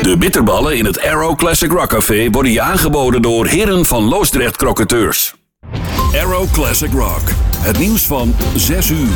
De bitterballen in het Arrow Classic Rock Café worden je aangeboden door Heren van Loosdrecht Crocateurs. Arrow Classic Rock. Het nieuws van 6 uur.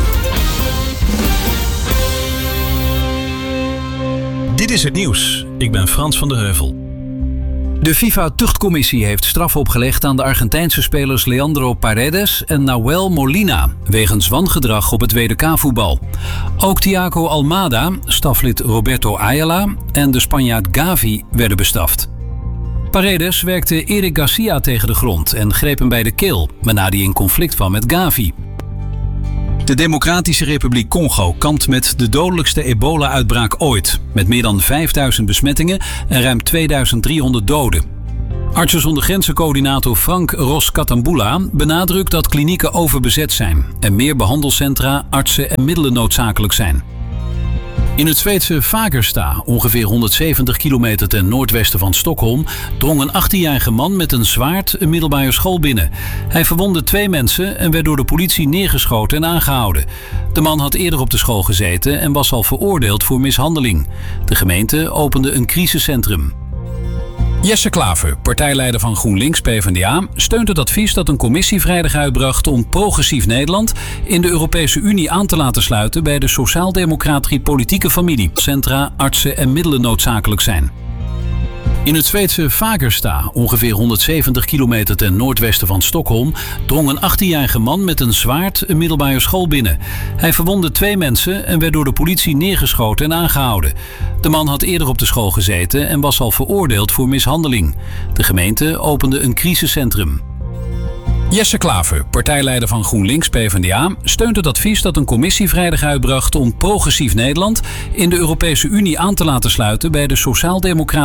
Dit is het nieuws. Ik ben Frans van der Heuvel. De FIFA-tuchtcommissie heeft straf opgelegd aan de Argentijnse spelers Leandro Paredes en Nahuel Molina wegens wangedrag op het WK-voetbal. Ook Thiago Almada, staflid Roberto Ayala en de Spanjaard Gavi werden bestraft. Paredes werkte Eric Garcia tegen de grond en greep hem bij de keel, waarna hij in conflict kwam met Gavi. De Democratische Republiek Congo kampt met de dodelijkste ebola-uitbraak ooit, met meer dan 5000 besmettingen en ruim 2300 doden. Artsen zonder Grenzen-coördinator Frank Ros-Katambula benadrukt dat klinieken overbezet zijn en meer behandelcentra, artsen en middelen noodzakelijk zijn. In het Zweedse Fagersta, ongeveer 170 kilometer ten noordwesten van Stockholm, drong een 18-jarige man met een zwaard een middelbare school binnen. Hij verwondde 2 mensen en werd door de politie neergeschoten en aangehouden. De man had eerder op de school gezeten en was al veroordeeld voor mishandeling. De gemeente opende een crisiscentrum. Jesse Klaver, partijleider van GroenLinks PvdA, steunt het advies dat een commissie vrijdag uitbracht om progressief Nederland in de Europese Unie aan te laten sluiten bij de sociaal-democratische politieke familie. Centra, artsen en middelen noodzakelijk zijn. In het Zweedse Fagersta, ongeveer 170 kilometer ten noordwesten van Stockholm, drong een 18-jarige man met een zwaard een middelbare school binnen. Hij verwondde 2 mensen en werd door de politie neergeschoten en aangehouden. De man had eerder op de school gezeten en was al veroordeeld voor mishandeling. De gemeente opende een crisiscentrum. Jesse Klaver, partijleider van GroenLinks PvdA, steunt het advies dat een commissie vrijdag uitbracht om progressief Nederland in de Europese Unie aan te laten sluiten bij de sociaal-democratische